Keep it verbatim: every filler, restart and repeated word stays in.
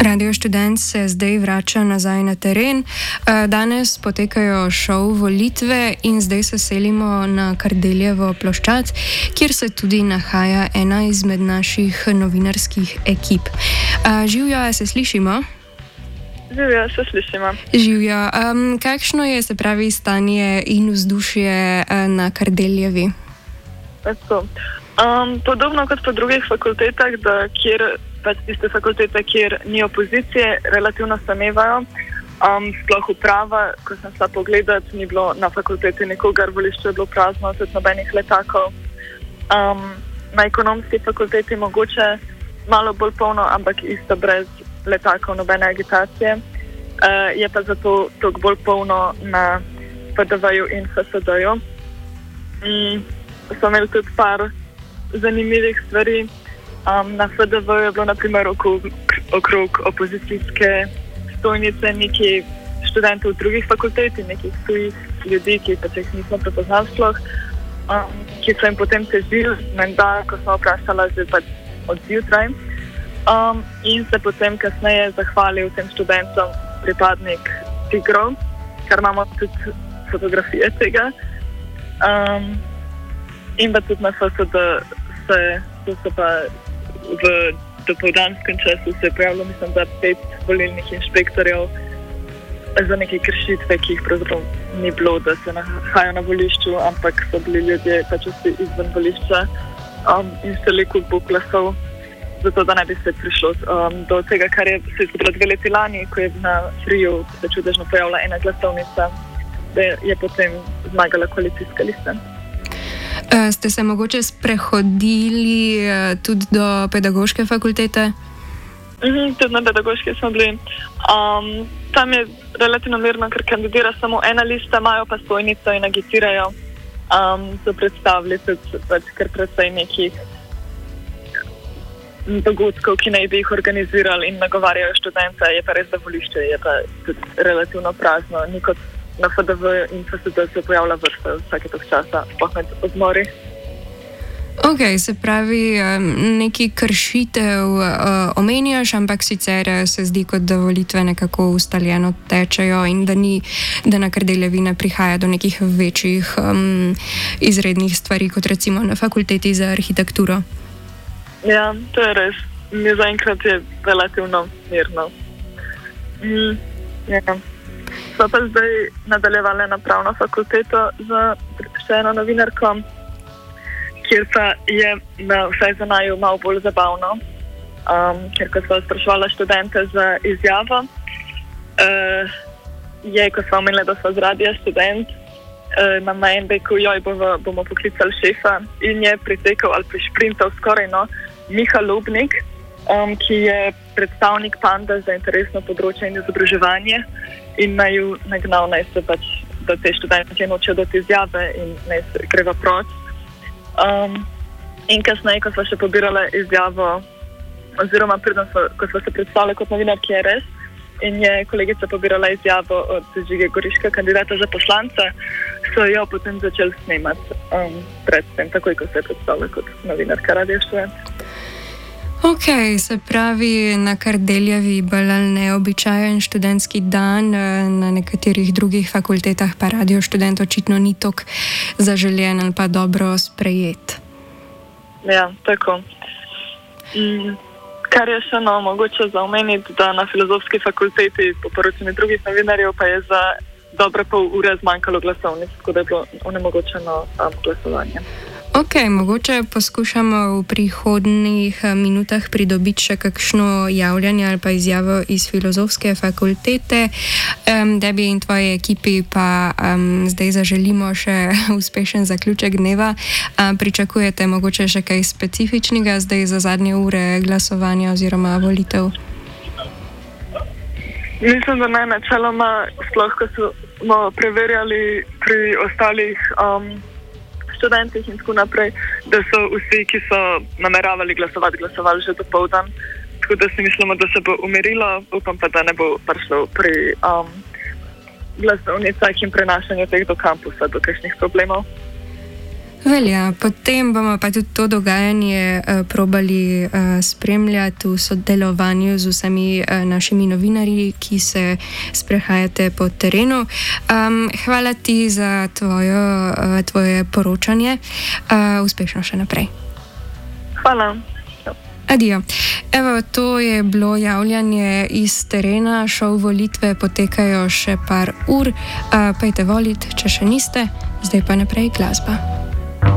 Radio Študent se zdaj vrača nazaj na teren. Danes potekajo šov volitve in zdaj se selimo na Kardeljevo ploščad, kjer se tudi nahaja ena izmed naših novinarskih ekip. Živjo, se slišimo? Živjo, se slišimo. Živjo. Um, kakšno je, se pravi, stanje in vzdušje na Kardeljevi? Tako. Um, podobno kot po drugih fakultetah, da kjer pač tiste fakultete, kjer ni opozicije, relativno samevajo. Um, sploh uprava, ko sem šla pogledat, ni bilo na fakulteti nikogar, volišče je bilo prazno, tudi nobenih letakov. Um, na ekonomski fakulteti mogoče malo bolj polno, ampak isto brez letakov, nobene agitacije. Uh, je pa zato toliko bolj polno na P D V-ju in F S D-ju. Um, so imeli tudi par zanimivih stvari. Um, na F D V je bilo naprimer okrog, okrog opozicijske stojnice nekaj študentov drugih fakultet in nekih tujih ljudi, ki pa se jih nismo prepoznali sploh, um, ki so jim potem težili, menda, ko smo vprašali že pač od zjutraj. Um, in se potem kasneje zahvalil tem študentom pripadnik Tigrov, kar imamo tudi fotografije tega. Um, in pa tudi na F S D se, se pa v dopoldanskem času se je pojavilo, mislim, da pet volilnih inšpektorjev za neke kršitve, ki jih pravzaprav ni bilo, da se nahajajo na volišču, ampak so bili ljudje pač vsi izven volišča um, in šteli kup glasov, zato da ne bi se prišlo um, do tega, kar je se zgodilo dve leti lani, ko je na Friju se čudežno pojavila ena glasovnica, da je potem zmagala koalicijska lista. Uh, ste se mogoče sprehodili uh, tudi do pedagoške fakultete? Mm-hmm, tudi na pedagoški smo bili. Um, tam je relativno mirno, ker kandidira samo ena lista, imajo pa stojnico in agitirajo. Um, so predstavili tudi pač kar precej nekih dogodkov, ki naj bi jih organizirali in nagovarjajo študente. Je pa res, da volišče je pa tudi relativno prazno. Ni kot na F D V in F S D se pojavlja vrsta vsake tog časa, sploh med odmori. Ok, se pravi, neki kršitev uh, omenjaš, ampak sicer se zdi, kot da volitve nekako ustaljeno tečejo in da, ni, da na Kardeljevi ne prihaja do nekih večjih um, izrednih stvari, kot recimo na fakulteti za arhitekturo. Ja, to je res. Mi zaenkrat je relativno mirno. Mm, ja. So pa zdaj nadaljevali na pravno fakulteto za še eno novinarko, kjer pa je na, vsaj za naju malo bolj zabavno, um, ker ko smo spraševali študente za izjavo, uh, je, ko smo omenili, da smo z radia študent, uh, na meni rekel, joj, bomo, bomo poklicali šefa in je pritekal ali prišprintal skoraj no, Miha Lubnik, um, ki je predstavnik Panda za interesno področje in izobraževanje, in naj ju nagnal, naj se pač, da te študenti nočejo dati izjave in naj se greva proč. Um, in kasneje, ko smo še pobirali izjavo, oziroma predno smo, ko smo se predstavili kot novinarki R S in je kolegica pobirala izjavo od Žige Goriška, kandidata za poslanca, so jo potem začeli snemati um, pred tem, takoj, ko se je predstavila kot novinarka Radio Študent. Ok, se pravi, na Kardeljevi bolj ali neobičajen študentski dan, na nekaterih drugih fakultetah pa Radio Študent očitno ni toliko zaželjen ali pa dobro sprejet. Ja, tako. Mm, kar je še no, mogoče za omeniti, da na filozofski fakulteti po poročanju drugih novinarjev pa je za dobre pol ure zmanjkalo glasovnic, tako da je bilo onemogočeno um, glasovanje. Ok, mogoče poskušamo v prihodnjih minutah pridobiti še kakšno javljanje ali pa izjavo iz filozofske fakultete. Um, Debi in tvoji ekipi pa um, zdaj zaželimo še uspešen zaključek dneva. Um, pričakujete mogoče še kaj specifičnega zdaj za zadnje ure glasovanja oziroma volitev? Mislim, da ne, načeloma, sploh ko smo preverjali pri ostalih um, študentih in tako naprej, da so vsi, ki so nameravali glasovati, glasovali že dopoldan. Tako da si mislimo, da se bo umirilo, upam pa, da ne bo prišlo pri um, glasovnicah in prenašanju teh do kampusa do kakšnih problemov. Velja, potem bomo pa tudi to dogajanje uh, probali uh, spremljati v sodelovanju z vsemi uh, našimi novinarji, ki se sprehajate po terenu. Um, hvala ti za tvojo, uh, tvoje poročanje. Uh, uspešno še naprej. Hvala. Adijo. Evo, to je bilo javljanje iz terena, šov volitve potekajo še par ur. Uh, pejte volit, če še niste, zdaj pa naprej glasba.